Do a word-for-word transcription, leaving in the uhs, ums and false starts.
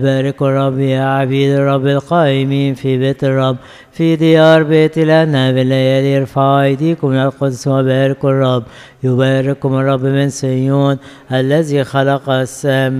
بارك الرب يا عبيد الرب القائمين في بيت الرب في ديار بيت لنا بالليالي. ارفعوا أيديكم إلى القدس وباركوا الرب. يبارككم الرب من صهيون الذي خلق السماء